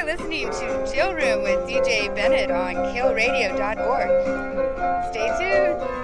listening to Chill Room with DJ Bennett on killradio.org. Stay tuned.